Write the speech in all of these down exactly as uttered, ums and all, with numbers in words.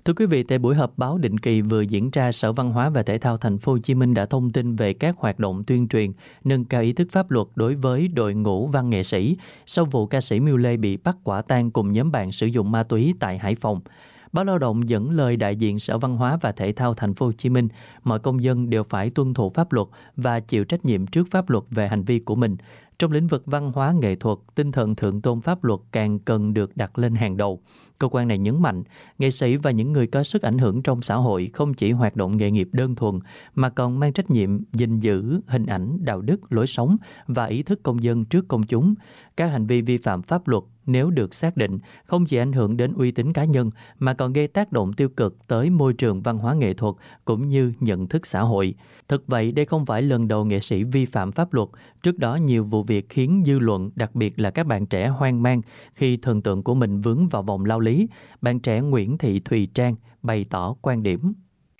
Thưa quý vị, tại buổi họp báo định kỳ vừa diễn ra, Sở Văn hóa và Thể thao Thành phố Hồ Chí Minh đã thông tin về các hoạt động tuyên truyền, nâng cao ý thức pháp luật đối với đội ngũ văn nghệ sĩ sau vụ ca sĩ Miu Lê bị bắt quả tang cùng nhóm bạn sử dụng ma túy tại Hải Phòng. Báo Lao động dẫn lời đại diện Sở Văn hóa và Thể thao Thành phố Hồ Chí Minh, mọi công dân đều phải tuân thủ pháp luật và chịu trách nhiệm trước pháp luật về hành vi của mình. Trong lĩnh vực văn hóa nghệ thuật, tinh thần thượng tôn pháp luật càng cần được đặt lên hàng đầu. Cơ quan này nhấn mạnh, nghệ sĩ và những người có sức ảnh hưởng trong xã hội không chỉ hoạt động nghề nghiệp đơn thuần, mà còn mang trách nhiệm gìn giữ hình ảnh, đạo đức, lối sống và ý thức công dân trước công chúng. Các hành vi vi phạm pháp luật nếu được xác định không chỉ ảnh hưởng đến uy tín cá nhân mà còn gây tác động tiêu cực tới môi trường văn hóa nghệ thuật cũng như nhận thức xã hội. Thực vậy, đây không phải lần đầu nghệ sĩ vi phạm pháp luật. Trước đó, nhiều vụ việc khiến dư luận, đặc biệt là các bạn trẻ hoang mang khi thần tượng của mình vướng vào vòng lao lý. Bạn trẻ Nguyễn Thị Thùy Trang bày tỏ quan điểm.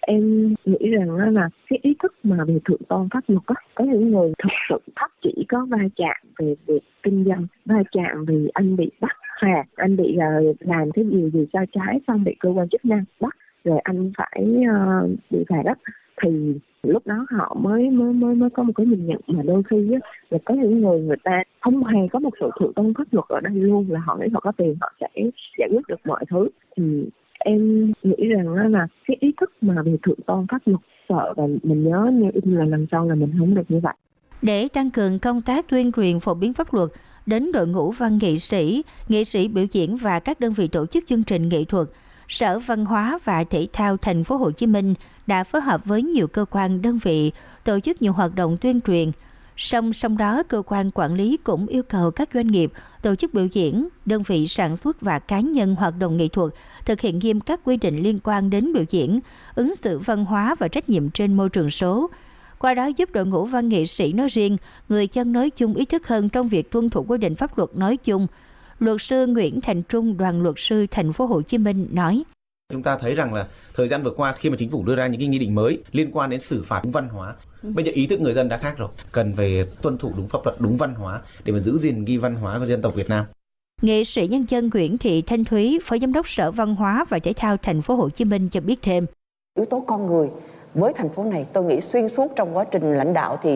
Em nghĩ rằng là cái ý thức mà về thượng tôn pháp luật á, có những người thực sự thấp chỉ có va chạm về việc kinh doanh, va chạm vì anh bị bắt phạt, anh bị uh, làm cái điều gì sai trái xong bị cơ quan chức năng bắt rồi anh phải uh, bị phạt đó, thì lúc đó họ mới mới mới mới có một cái nhìn nhận mà đôi khi á, là có những người người ta không hề có một sự thượng tôn pháp luật ở đây luôn, là họ nghĩ họ có tiền họ sẽ giải quyết được mọi thứ. Thì em nghĩ rằng là cái ý thức mà về thượng tôn pháp luật sợ và mình nhớ như là lần sau là mình không được như vậy. Để tăng cường công tác tuyên truyền phổ biến pháp luật đến đội ngũ văn nghệ sĩ, nghệ sĩ biểu diễn và các đơn vị tổ chức chương trình nghệ thuật, Sở Văn hóa và Thể thao Thành phố Hồ Chí Minh đã phối hợp với nhiều cơ quan đơn vị tổ chức nhiều hoạt động tuyên truyền. Song song đó, cơ quan quản lý cũng yêu cầu các doanh nghiệp, tổ chức biểu diễn, đơn vị sản xuất và cá nhân hoạt động nghệ thuật thực hiện nghiêm các quy định liên quan đến biểu diễn, ứng xử văn hóa và trách nhiệm trên môi trường số. Qua đó giúp đội ngũ văn nghệ sĩ nói riêng, người dân nói chung ý thức hơn trong việc tuân thủ quy định pháp luật nói chung. Luật sư Nguyễn Thành Trung, Đoàn luật sư Thành phố Hồ Chí Minh nói: Chúng ta thấy rằng là thời gian vừa qua khi mà chính phủ đưa ra những cái nghị định mới liên quan đến xử phạt đúng văn hóa, bây giờ ý thức người dân đã khác rồi, cần về tuân thủ đúng pháp luật, đúng văn hóa để mà giữ gìn ghi văn hóa của dân tộc Việt Nam. Nghệ sĩ nhân dân Nguyễn Thị Thanh Thúy, Phó Giám đốc Sở Văn hóa và Thể thao Thành phố Hồ Chí Minh cho biết thêm: Yếu tố con người với thành phố này tôi nghĩ xuyên suốt trong quá trình lãnh đạo thì